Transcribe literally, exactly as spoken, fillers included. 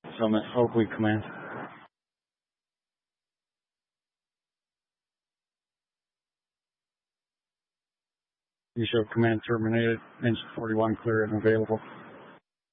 Summit Oakley Command. You show command terminated. Engine forty-one clear and available.